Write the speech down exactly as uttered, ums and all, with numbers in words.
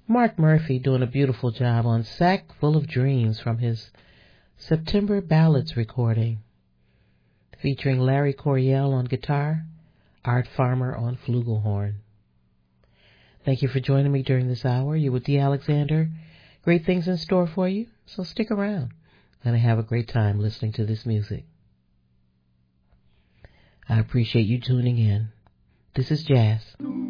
Mark Murphy doing a beautiful job on Sack Full of Dreams from his September Ballads recording, featuring Larry Coryell on guitar, Art Farmer on flugelhorn. Thank you for joining me during this hour. You're with Dee Alexander. Great things in store for you, so stick around and have a great time listening to this music. I appreciate you tuning in. This is Jazz.